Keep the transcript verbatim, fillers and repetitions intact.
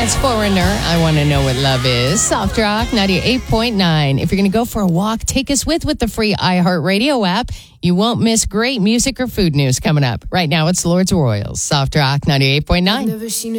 It's Foreigner. I want to know what love is. Soft Rock ninety-eight point nine. If you're going to go for a walk, take us with with the free iHeartRadio app. You won't miss great music or food news coming up. Right now, it's Lords Royals. Soft Rock ninety-eight point nine.